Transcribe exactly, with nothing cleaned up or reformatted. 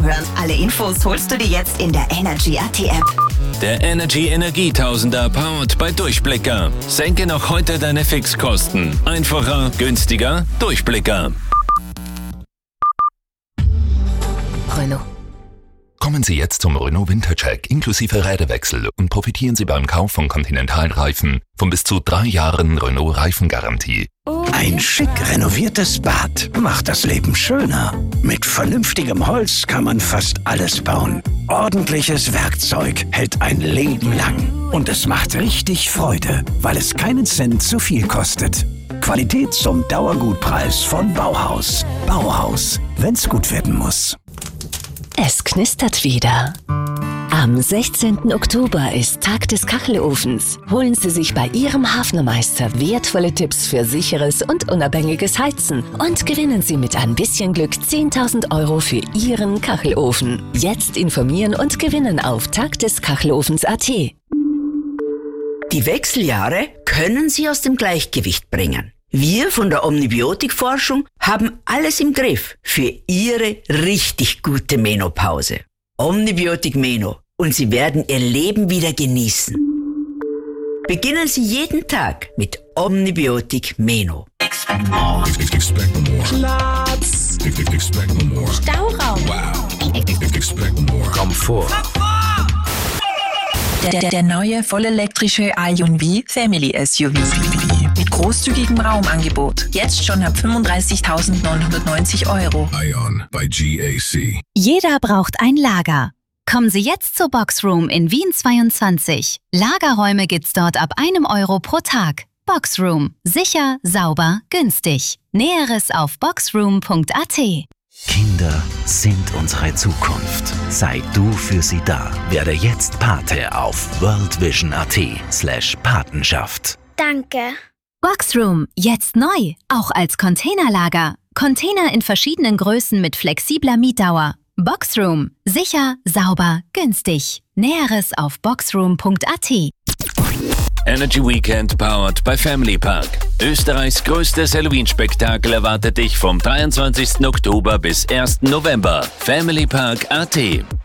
hören. Alle Infos holst du dir jetzt in der Energy A T App. Der Energy Energietausender powered bei Durchblicker. Senke noch heute deine Fixkosten. Einfacher, günstiger, Durchblicker. Renault. Kommen Sie jetzt zum Renault Wintercheck inklusive Räderwechsel und profitieren Sie beim Kauf von Continental-Reifen von bis zu drei Jahren Renault-Reifengarantie. Ein schick renoviertes Bad macht das Leben schöner. Mit vernünftigem Holz kann man fast alles bauen. Ordentliches Werkzeug hält ein Leben lang. Und es macht richtig Freude, weil es keinen Cent zu viel kostet. Qualität zum Dauergutpreis von Bauhaus. Bauhaus, wenn's gut werden muss. Es knistert wieder. Am sechzehnten Oktober ist Tag des Kachelofens. Holen Sie sich bei Ihrem Hafnermeister wertvolle Tipps für sicheres und unabhängiges Heizen und gewinnen Sie mit ein bisschen Glück zehntausend Euro für Ihren Kachelofen. Jetzt informieren und gewinnen auf tagdeskachelofens punkt a t. Die Wechseljahre können Sie aus dem Gleichgewicht bringen. Wir von der Omnibiotik-Forschung haben alles im Griff für Ihre richtig gute Menopause. Omnibiotik Meno und Sie werden Ihr Leben wieder genießen. Beginnen Sie jeden Tag mit Omnibiotik Meno. Expect more. Platz. Expect more. Stauraum. Wow. Expect more. Komfort. Der, der, der neue vollelektrische Ion V Family S U V. Mit großzügigem Raumangebot. Jetzt schon ab fünfunddreißigtausendneunhundertneunzig Euro. Ion by G A C. Jeder braucht ein Lager. Kommen Sie jetzt zur Boxroom in Wien zweiundzwanzig. Lagerräume gibt's dort ab einem Euro pro Tag. Boxroom. Sicher, sauber, günstig. Näheres auf boxroom punkt a t. Kinder sind unsere Zukunft. Sei du für sie da. Werde jetzt Pate auf worldvision.at slash Patenschaft. Danke. Boxroom, jetzt neu, auch als Containerlager. Container in verschiedenen Größen mit flexibler Mietdauer. Boxroom, sicher, sauber, günstig. Näheres auf boxroom punkt a t. Energy Weekend powered by Family Park. Österreichs größtes Halloween-Spektakel erwartet dich vom dreiundzwanzigsten Oktober bis ersten November. Family Park punkt a t.